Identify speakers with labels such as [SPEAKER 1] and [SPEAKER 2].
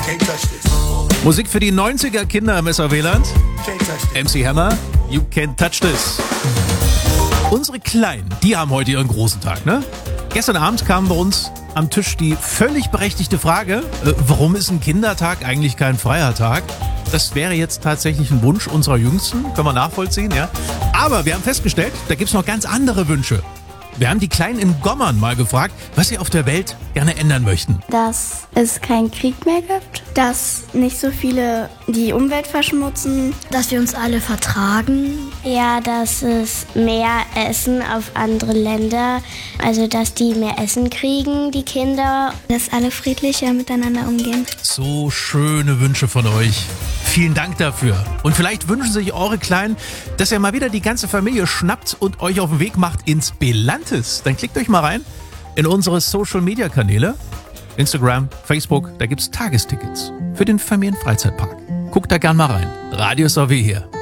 [SPEAKER 1] Musik für die 90er Kinder im SAW-Land. MC Hammer, You Can't Touch This. Unsere Kleinen, die haben heute ihren großen Tag, ne? Gestern Abend kam bei uns am Tisch die völlig berechtigte Frage, warum ist ein Kindertag eigentlich kein freier Tag? Das wäre jetzt tatsächlich ein Wunsch unserer Jüngsten, können wir nachvollziehen, ja? Aber wir haben festgestellt, da gibt's noch ganz andere Wünsche. Wir haben die Kleinen in Gommern mal gefragt, was sie auf der Welt gerne ändern möchten.
[SPEAKER 2] Dass es keinen Krieg mehr gibt, dass nicht so viele die Umwelt verschmutzen,
[SPEAKER 3] dass wir uns alle vertragen.
[SPEAKER 4] Ja, dass es mehr Essen auf andere Länder, also dass die mehr Essen kriegen, die Kinder.
[SPEAKER 2] Dass alle friedlicher miteinander umgehen.
[SPEAKER 1] So schöne Wünsche von euch. Vielen Dank dafür. Und vielleicht wünschen sich eure Kleinen, dass ihr mal wieder die ganze Familie schnappt und euch auf den Weg macht ins Belantes. Dann klickt euch mal rein in unsere Social-Media-Kanäle. Instagram, Facebook, da gibt's Tagestickets für den Familienfreizeitpark. Guckt da gern mal rein. Radio SAW hier.